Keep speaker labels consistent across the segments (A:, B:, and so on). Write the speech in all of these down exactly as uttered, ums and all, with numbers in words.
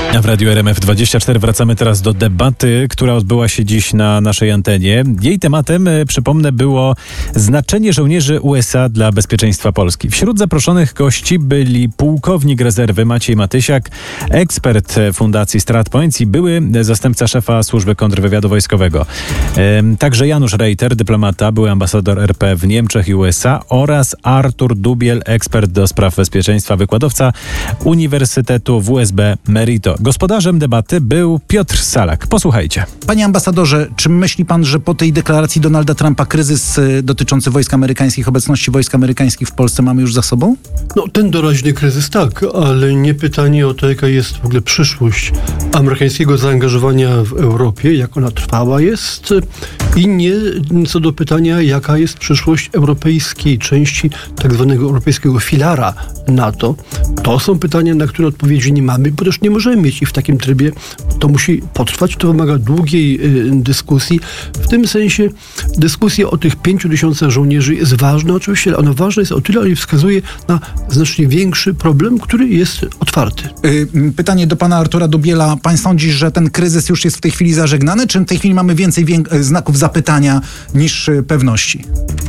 A: A w Radiu R M F dwadzieścia cztery wracamy teraz do debaty, która odbyła się dziś na naszej antenie. Jej tematem, przypomnę, było znaczenie żołnierzy U S A dla bezpieczeństwa Polski. Wśród zaproszonych gości byli pułkownik rezerwy Maciej Matysiak, ekspert Fundacji StratPoints i były zastępca szefa służby kontrwywiadu wojskowego. Także Janusz Rejter, dyplomata, były ambasador R P w Niemczech i U S A oraz Artur Dubiel, ekspert do spraw bezpieczeństwa, wykładowca Uniwersytetu W S B Merito. Gospodarzem debaty był Piotr Salak. Posłuchajcie.
B: Panie ambasadorze, czy myśli pan, że po tej deklaracji Donalda Trumpa kryzys y, dotyczący wojsk amerykańskich, obecności wojsk amerykańskich w Polsce mamy już za sobą?
C: No, ten doraźny kryzys tak, ale nie pytanie o to, jaka jest w ogóle przyszłość amerykańskiego zaangażowania w Europie, jak ona trwała jest, i nie co do pytania, jaka jest przyszłość europejskiej części tak zwanego europejskiego filara NATO. To są pytania, na które odpowiedzi nie mamy, bo też nie możemy mieć i w takim trybie to musi potrwać, to wymaga długiej y, dyskusji. W tym sensie dyskusja o tych pięciu tysiącach żołnierzy jest ważna oczywiście, ale ona ważna jest o tyle, że wskazuje na znacznie większy problem, który jest otwarty.
B: Y, pytanie do pana Artura Dubiela. Pan sądzi, że ten kryzys już jest w tej chwili zażegnany, czy w tej chwili mamy więcej wię- znaków zapytania niż y, pewności?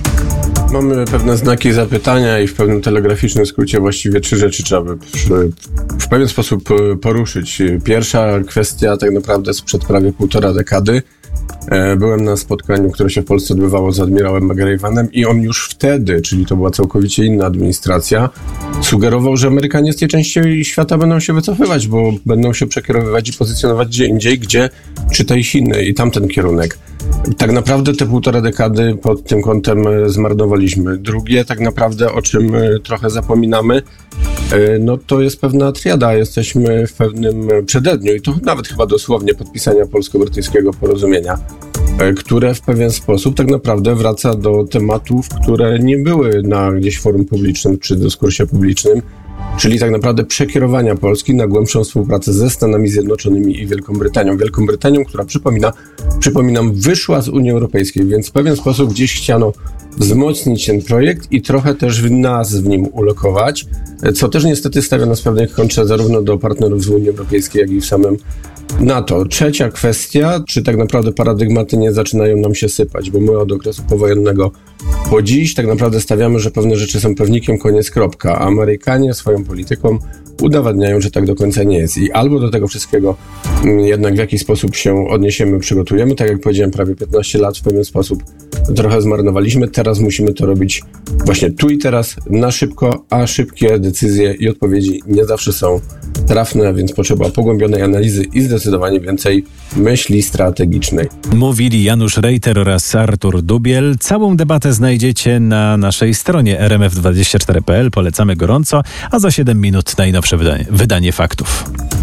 D: Mamy pewne znaki zapytania i w pewnym telegraficznym skrócie właściwie trzy rzeczy trzeba by w pewien sposób poruszyć. Pierwsza kwestia tak naprawdę sprzed prawie półtora dekady. Byłem na spotkaniu, które się w Polsce odbywało z admirałem McGravenem i on już wtedy, czyli to była całkowicie inna administracja, sugerował, że Amerykanie z tej części świata będą się wycofywać, bo będą się przekierowywać i pozycjonować gdzie indziej, gdzie czytaj Chiny i tamten kierunek. Tak naprawdę te półtora dekady pod tym kątem zmarnowaliśmy. Drugie tak naprawdę, o czym trochę zapominamy, no to jest pewna triada. Jesteśmy w pewnym przededniu i to nawet chyba dosłownie podpisania polsko-brytyjskiego porozumienia, które w pewien sposób tak naprawdę wraca do tematów, które nie były na gdzieś forum publicznym czy dyskursie publicznym, czyli tak naprawdę przekierowania Polski na głębszą współpracę ze Stanami Zjednoczonymi i Wielką Brytanią. Wielką Brytanią, która przypomina, przypominam, wyszła z Unii Europejskiej, więc w pewien sposób gdzieś chciano wzmocnić ten projekt i trochę też nas w nim ulokować, co też niestety stawia nas w pewnej kontrze zarówno do partnerów z Unii Europejskiej, jak i w samym NATO. Trzecia kwestia, czy tak naprawdę paradygmaty nie zaczynają nam się sypać, bo my od okresu powojennego po dziś tak naprawdę stawiamy, że pewne rzeczy są pewnikiem, koniec, kropka. A Amerykanie swoją polityką udowadniają, że tak do końca nie jest. I albo do tego wszystkiego jednak w jakiś sposób się odniesiemy, przygotujemy. Tak jak powiedziałem, prawie piętnaście lat w pewien sposób trochę zmarnowaliśmy. Teraz musimy to robić właśnie tu i teraz, na szybko, a szybkie decyzje i odpowiedzi nie zawsze są trafne, więc potrzeba pogłębionej analizy i zdecydowanie więcej myśli strategicznej.
A: Mówili Janusz Rejter oraz Artur Dubiel. Całą debatę znajdziecie na naszej stronie r m f dwadzieścia cztery kropka p l. Polecamy gorąco, a za siedem minut najnowsze wydanie, wydanie faktów.